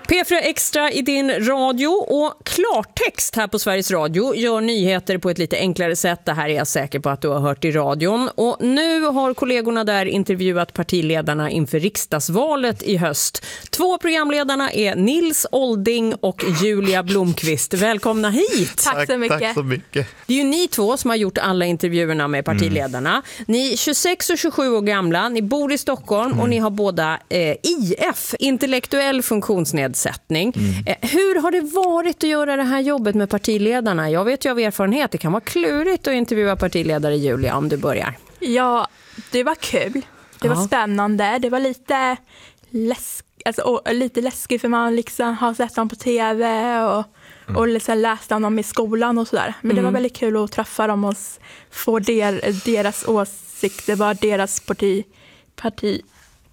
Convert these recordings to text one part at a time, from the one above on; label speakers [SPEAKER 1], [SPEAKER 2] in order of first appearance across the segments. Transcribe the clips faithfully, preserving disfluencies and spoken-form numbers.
[SPEAKER 1] P fyra Extra i din radio och klartext här på Sveriges Radio gör nyheter på ett lite enklare sätt. Det här är jag säker på att du har hört i radion. Och nu har kollegorna där intervjuat partiledarna inför riksdagsvalet i höst. Två programledarna är Nils Olding och Julia Blomqvist. Välkomna hit!
[SPEAKER 2] Tack så mycket.
[SPEAKER 3] Tack så mycket.
[SPEAKER 1] Det är ju ni två som har gjort alla intervjuerna med partiledarna. Mm. Ni är tjugosex och tjugosju år gamla, ni bor i Stockholm mm. och ni har båda eh, I F, intellektuell funktionsnedsättning. Mm. Hur har det varit att göra det här jobbet med partiledarna? Jag vet ju av erfarenhet, det kan vara klurigt att intervjua partiledare, Julia, om du börjar.
[SPEAKER 2] Ja, det var kul. Det var ja. spännande. Det var lite, läsk, alltså, och, lite läskigt för man liksom har sett dem på tv och, mm. och liksom läst om dem i skolan och sådär. Men mm. det var väldigt kul att träffa dem och få der, deras åsikter, vad deras parti, parti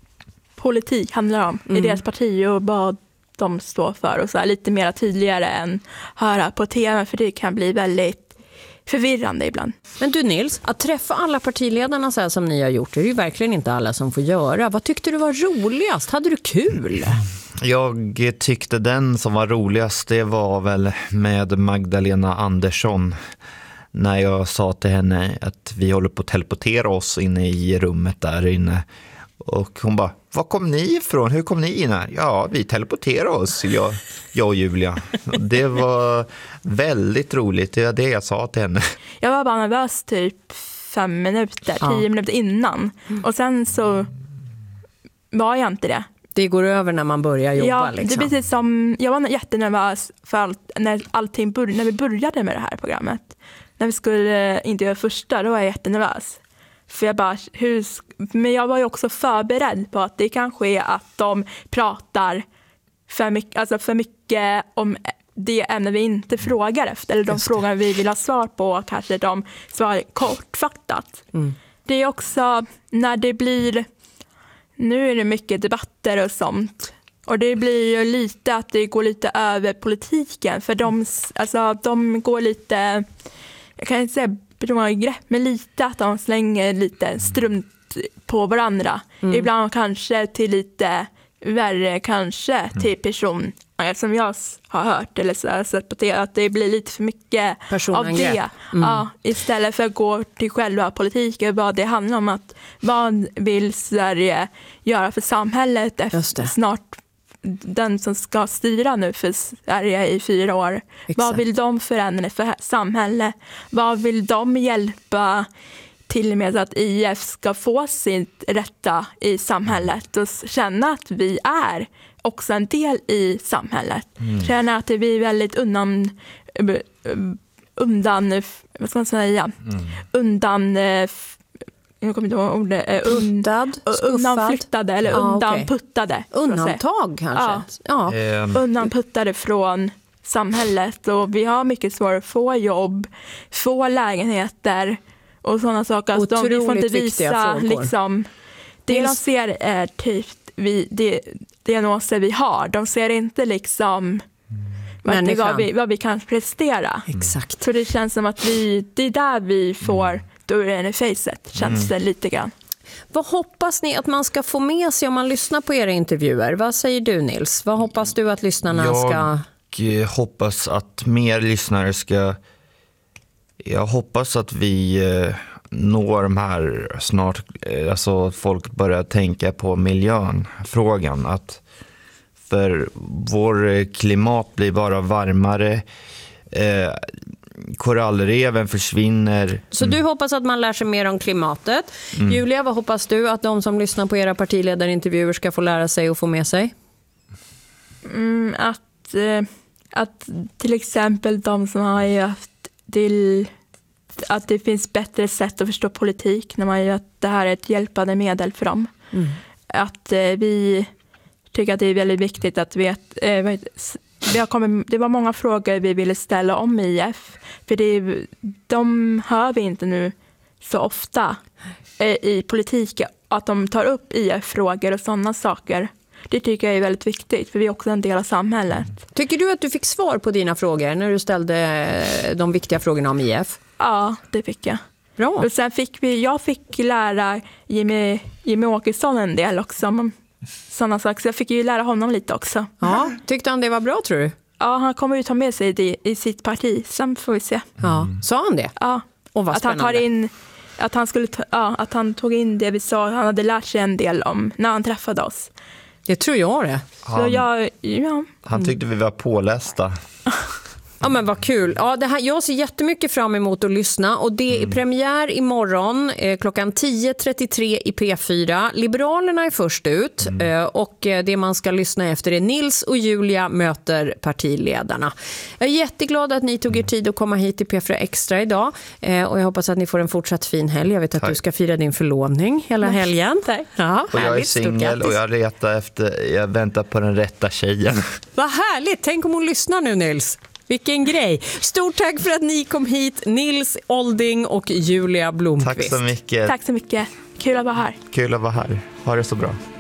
[SPEAKER 2] politik handlar om mm. i deras parti och vad de står för och så här, lite mer tydligare än höra på tv, för det kan bli väldigt förvirrande ibland.
[SPEAKER 1] Men du Nils, att träffa alla partiledarna så här som ni har gjort, det är ju verkligen inte alla som får göra. Vad tyckte du var roligast? Hade du kul?
[SPEAKER 3] Jag tyckte den som var roligast, det var väl med Magdalena Andersson. När jag sa till henne att vi håller på att teleportera oss inne i rummet där inne. Och hon bara, var kom ni ifrån? Hur kom ni in här? Ja, vi teleporterar oss, jag, jag och Julia. Det var väldigt roligt, det var det jag sa till henne.
[SPEAKER 2] Jag var bara nervös typ fem minuter, ja. tio minuter innan. Och sen så var jag inte det.
[SPEAKER 1] Det går över när man börjar jobba.
[SPEAKER 2] Ja,
[SPEAKER 1] liksom.
[SPEAKER 2] Det är precis som, jag var jättenervös för allt, när, allting bör, när vi började med det här programmet. När vi skulle intervjua första, då var jag jättenervös. För jag bara, hur, men jag var ju också förberedd på att det kanske är att de pratar för mycket, alltså för mycket om det ämne vi inte frågar efter. Eller de frågor vi vill ha svar på, kanske de svarar kortfattat. Mm. Det är också när det blir, nu är det mycket debatter och sånt. Och det blir ju lite att det går lite över politiken. För de, alltså, de går lite, jag kan inte säga bra grepp, men lite att de slänger lite strunt på varandra. Mm. Ibland kanske till lite värre, kanske till person som jag har hört eller så, så att det, att det blir lite för mycket av det. Mm. Ja, istället för att gå till själva politiken, vad det handlar om, att vad vill Sverige göra för samhället efter snart den som ska styra nu för Sverige i fyra år. Exakt. Vad vill de förändra för samhället? Vad vill de hjälpa till med att I F ska få sitt rätta i samhället och känna att vi är också en del i samhället. Mm. Känna att vi är väldigt undan undan vad ska man säga? Mm. Undan jag kommer inte ihåg ordet, eh,
[SPEAKER 1] Puttad,
[SPEAKER 2] undanflyttade eller
[SPEAKER 1] ah,
[SPEAKER 2] undanputtade.
[SPEAKER 1] Okay. Undantag kanske?
[SPEAKER 2] Ja, ja. Um. Undanputtade från samhället, och vi har mycket svårt att få jobb, få lägenheter och sådana saker. Alltså de, vi får inte visa liksom, det de ser är typ vi, det, diagnoser vi har. De ser inte liksom vad, det, vad, vi, vad vi kan prestera.
[SPEAKER 1] Exakt.
[SPEAKER 2] Så det känns som att vi, det är där vi får då är det i facet, känns det lite grann.
[SPEAKER 1] Vad hoppas ni att man ska få med sig om man lyssnar på era intervjuer? Vad säger du Nils? Vad hoppas du att lyssnarna
[SPEAKER 3] jag
[SPEAKER 1] ska...
[SPEAKER 3] Jag hoppas att mer lyssnare ska... Jag hoppas att vi eh, når de här snart... Eh, alltså folk börjar tänka på miljön, frågan. Att för vår klimat blir bara varmare... Eh, korallreven försvinner.
[SPEAKER 1] Så du hoppas att man lär sig mer om klimatet. Mm. Julia, vad hoppas du att de som lyssnar på era partiledarintervjuer ska få lära sig och få med sig?
[SPEAKER 2] Mm, att, eh, att till exempel de som har haft till att det finns bättre sätt att förstå politik när man gör att det här är ett hjälpande medel för dem. Mm. Att eh, vi tycker att det är väldigt viktigt att veta eh, Det, har kommit, det var många frågor vi ville ställa om I F. För det, de hör vi inte nu så ofta eh, i politiken. Att de tar upp I F-frågor och sådana saker. Det tycker jag är väldigt viktigt, för vi är också en del av samhället.
[SPEAKER 1] Tycker du att du fick svar på dina frågor när du ställde de viktiga frågorna om I F?
[SPEAKER 2] Ja, det fick jag.
[SPEAKER 1] Bra.
[SPEAKER 2] Och sen fick vi, jag fick lära Jimmy, Jimmy Åkesson en del också om sådana saker. Så jag fick ju lära honom lite också.
[SPEAKER 1] Ja, tyckte han det var bra, tror du?
[SPEAKER 2] Ja, han kommer ju ta med sig det i sitt parti. Sen får vi se.
[SPEAKER 1] Ja, sa han det?
[SPEAKER 2] Ja,
[SPEAKER 1] Och vad
[SPEAKER 2] att han
[SPEAKER 1] spännande.
[SPEAKER 2] tar in, att han skulle ta, ja, att han tog in det vi sa. Han hade lärt sig en del om när han träffade oss.
[SPEAKER 1] Det tror jag det.
[SPEAKER 2] Så
[SPEAKER 3] Han,
[SPEAKER 2] jag, ja.
[SPEAKER 3] han tyckte vi var pålästa.
[SPEAKER 1] Ja, men vad kul. Ja, det här, jag ser jättemycket fram emot att lyssna, och det är premiär imorgon eh, klockan tio trettiotre i P fyra. Liberalerna är först ut eh, och eh, det man ska lyssna efter är Nils och Julia möter partiledarna. Jag är jätteglad att ni tog er tid att komma hit till P fyra Extra idag, eh, och jag hoppas att ni får en fortsatt fin helg. Jag vet att
[SPEAKER 3] Tack.
[SPEAKER 1] du ska fira din förlovning hela helgen.
[SPEAKER 2] Tack.
[SPEAKER 1] Ja,
[SPEAKER 3] Och jag är
[SPEAKER 1] härligt. Stort
[SPEAKER 3] singel
[SPEAKER 1] grattis.
[SPEAKER 3] och jag letar efter, jag väntar på den rätta tjejen.
[SPEAKER 1] Vad härligt, tänk om hon lyssnar nu, Nils. Vilken grej. Stort tack för att ni kom hit, Nils Olding och Julia Blomqvist.
[SPEAKER 3] Tack så mycket.
[SPEAKER 2] Tack så mycket. Kul att vara här.
[SPEAKER 3] Kul att vara här. Ha det så bra.